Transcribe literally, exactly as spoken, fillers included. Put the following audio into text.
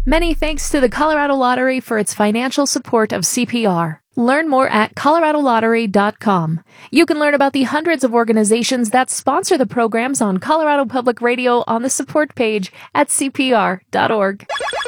Many thanks to the Colorado Lottery for its financial support of C P R. Learn more at colorado lottery dot com. You can learn about the hundreds of organizations that sponsor the programs on Colorado Public Radio on the support page at c p r dot org.